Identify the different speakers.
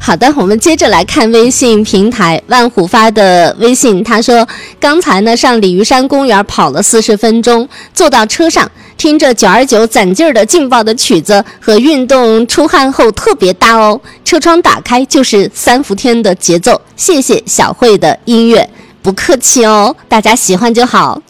Speaker 1: 好的，我们接着来看微信平台，万虎发的微信，他说刚才呢上鲤鱼山公园跑了40分钟，坐到车上听着929攒劲儿的劲爆的曲子和运动出汗后特别搭哦，车窗打开就是三伏天的节奏，谢谢小慧的音乐，不客气哦，大家喜欢就好。